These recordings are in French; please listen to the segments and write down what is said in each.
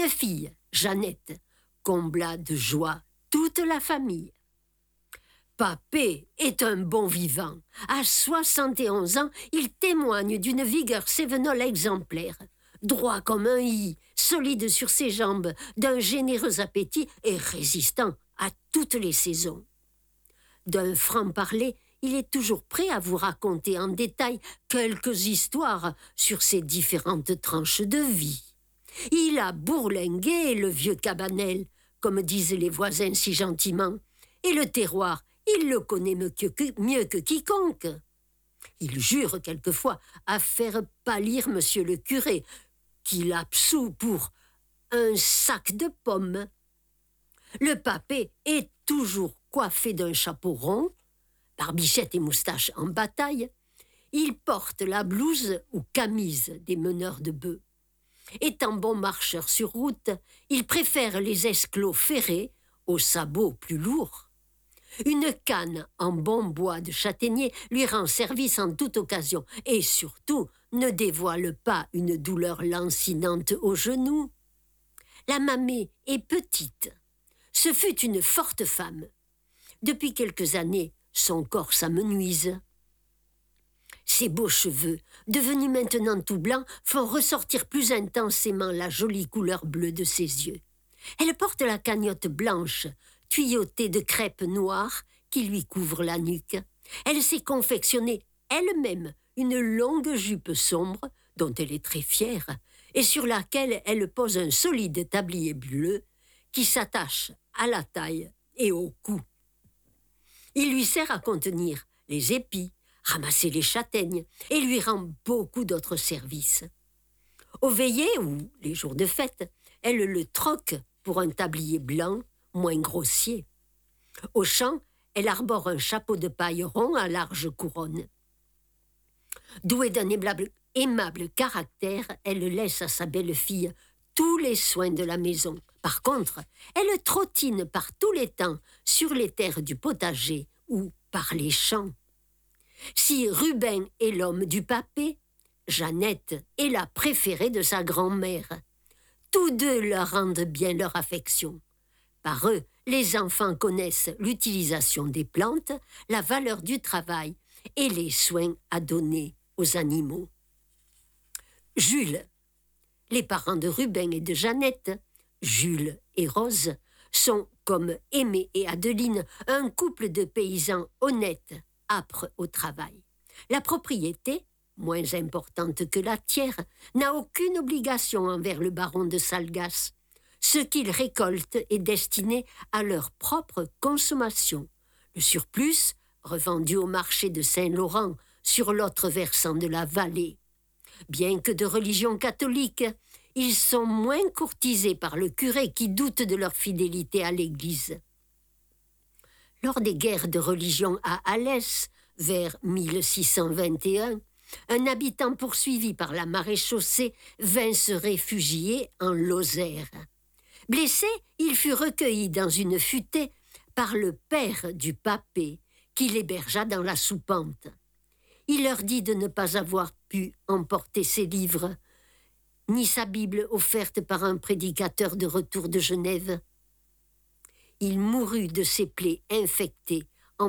Une fille, Jeannette, combla de joie toute la famille. Papé est un bon vivant. À 71 ans, il témoigne d'une vigueur cévenole exemplaire. Droit comme un i, solide sur ses jambes, d'un généreux appétit et résistant à toutes les saisons. D'un franc-parler, il est toujours prêt à vous raconter en détail quelques histoires sur ses différentes tranches de vie. Il a bourlingué le vieux Cabanel, comme disent les voisins si gentiment, et le terroir, il le connaît mieux que quiconque. Il jure quelquefois à faire pâlir monsieur le curé, qu'il absout pour un sac de pommes. Le papé est toujours coiffé d'un chapeau rond, barbichette et moustache en bataille. Il porte la blouse ou camise des meneurs de bœufs. Étant bon marcheur sur route, il préfère les esclots ferrés aux sabots plus lourds. Une canne en bon bois de châtaignier lui rend service en toute occasion et surtout ne dévoile pas une douleur lancinante au genou. La mamée est petite. Ce fut une forte femme. Depuis quelques années, son corps s'amenuise. Ses beaux cheveux, devenus maintenant tout blancs, font ressortir plus intensément la jolie couleur bleue de ses yeux. Elle porte la cagnotte blanche, tuyautée de crêpe noire qui lui couvre la nuque. Elle s'est confectionnée elle-même une longue jupe sombre, dont elle est très fière, et sur laquelle elle pose un solide tablier bleu qui s'attache à la taille et au cou. Il lui sert à contenir les épis, ramasser les châtaignes et lui rend beaucoup d'autres services. Aux veillées ou les jours de fête, elle le troque pour un tablier blanc moins grossier. Au champ, elle arbore un chapeau de paille rond à large couronne. Douée d'un aimable caractère, elle laisse à sa belle-fille tous les soins de la maison. Par contre, elle trottine par tous les temps sur les terres du potager ou par les champs. Si Rubin est l'homme du papé, Jeannette est la préférée de sa grand-mère. Tous deux leur rendent bien leur affection. Par eux, les enfants connaissent l'utilisation des plantes, la valeur du travail et les soins à donner aux animaux. Jules, les parents de Rubin et de Jeannette, Jules et Rose, sont, comme Aimé et Adeline, un couple de paysans honnêtes, âpres au travail. La propriété, moins importante que la tiers, n'a aucune obligation envers le baron de Salgas. Ce qu'ils récoltent est destiné à leur propre consommation. Le surplus, revendu au marché de Saint-Laurent, sur l'autre versant de la vallée. Bien que de religion catholique, ils sont moins courtisés par le curé qui doute de leur fidélité à l'Église. Lors des guerres de religion à Alès, vers 1621, un habitant poursuivi par la maréchaussée vint se réfugier en Lozère. Blessé, il fut recueilli dans une futaie par le père du papé, qui l'hébergea dans la soupente. Il leur dit de ne pas avoir pu emporter ses livres, ni sa Bible offerte par un prédicateur de retour de Genève. Il mourut de ses plaies infectées en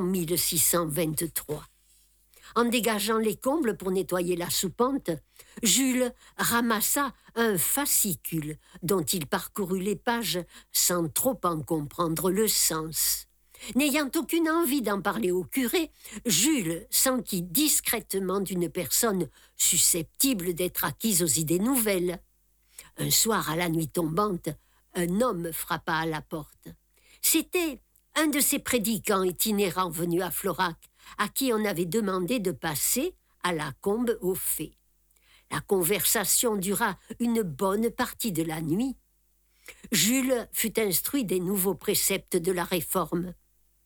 1623. En dégageant les combles pour nettoyer la soupente, Jules ramassa un fascicule dont il parcourut les pages sans trop en comprendre le sens. N'ayant aucune envie d'en parler au curé, Jules s'enquit discrètement d'une personne susceptible d'être acquise aux idées nouvelles. Un soir, à la nuit tombante, un homme frappa à la porte. C'était un de ces prédicants itinérants venus à Florac, à qui on avait demandé de passer à la combe aux fées. La conversation dura une bonne partie de la nuit. Jules fut instruit des nouveaux préceptes de la Réforme.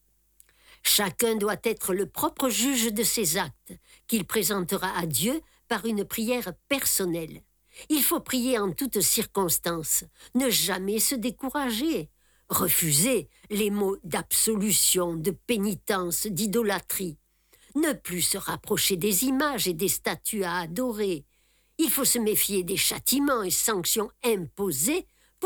Chacun doit être le propre juge de ses actes, qu'il présentera à Dieu par une prière personnelle. Il faut prier en toutes circonstances, ne jamais se décourager, refuser les mots d'absolution, de pénitence, d'idolâtrie, ne plus se rapprocher des images et des statues à adorer. Il faut se méfier des châtiments et sanctions imposés